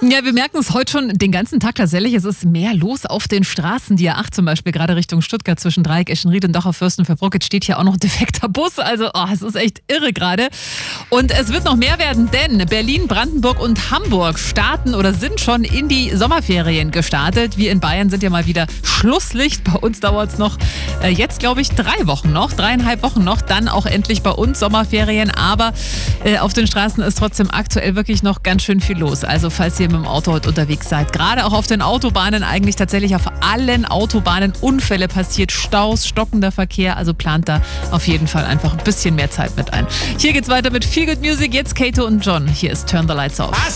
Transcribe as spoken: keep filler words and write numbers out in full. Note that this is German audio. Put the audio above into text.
Ja, wir merken es heute schon den ganzen Tag tatsächlich. Es ist mehr los auf den Straßen. Die A acht zum Beispiel, gerade Richtung Stuttgart zwischen Dreieck, Eschenried und Dachau Fürstenfeldbruck. Jetzt steht hier auch noch ein defekter Bus. Also, oh, es ist echt irre gerade. Und es wird noch mehr werden, denn Berlin, Brandenburg und Hamburg starten oder sind schon in die Sommerferien gestartet. Wir in Bayern sind ja mal wieder Schlusslicht. Bei uns dauert es noch äh, jetzt, glaube ich, drei Wochen noch, dreieinhalb Wochen noch. Dann auch endlich bei uns Sommerferien. Aber äh, auf den Straßen ist trotzdem aktuell wirklich noch ganz schön viel los. Also, falls ihr mit dem Auto heute unterwegs seid. Gerade auch auf den Autobahnen, eigentlich tatsächlich auf allen Autobahnen Unfälle passiert, Staus, stockender Verkehr. Also plant da auf jeden Fall einfach ein bisschen mehr Zeit mit ein. Hier geht's weiter mit Feel Good Music. Jetzt Kato und John. Hier ist Turn the Lights Off.